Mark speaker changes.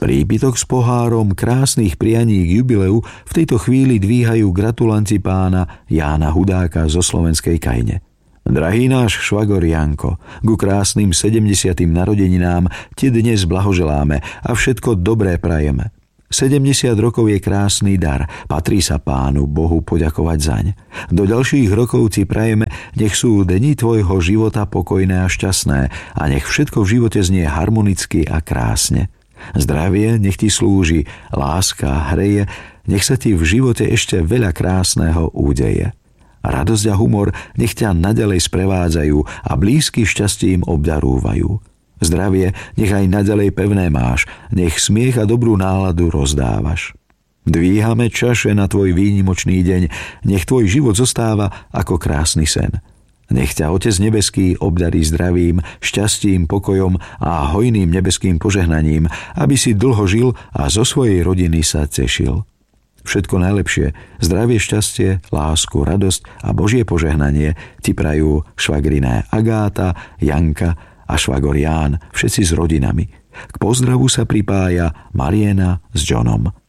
Speaker 1: Prípitok s pohárom krásnych prianí k jubileu v tejto chvíli dvíhajú gratulanti pána Jána Hudáka zo Slovenskej Kajne. Drahý náš švagor Janko, ku krásnym 70. narodeninám ti dnes blahoželáme a všetko dobré prajeme. 70 rokov je krásny dar, patrí sa Pánu Bohu poďakovať zaň. Do ďalších rokov ti prajeme, nech sú dni tvojho života pokojné a šťastné a nech všetko v živote znie harmonicky a krásne. Zdravie nech ti slúži, láska hreje, nech sa ti v živote ešte veľa krásneho údeje. Radosť a humor nech ťa naďalej sprevádzajú a blízky šťastím obdarúvajú. Zdravie nech aj naďalej pevné máš, nech smiech a dobrú náladu rozdávaš. Dvíhame čaše na tvoj výnimočný deň, nech tvoj život zostáva ako krásny sen. Nech ťa Otec nebeský obdarí zdravím, šťastím, pokojom a hojným nebeským požehnaním, aby si dlho žil a zo svojej rodiny sa tešil. Všetko najlepšie, zdravie, šťastie, lásku, radosť a Božie požehnanie ti prajú švagriné Agáta, Janka a švagor Ján, všetci s rodinami. K pozdravu sa pripája Mariena s Johnom.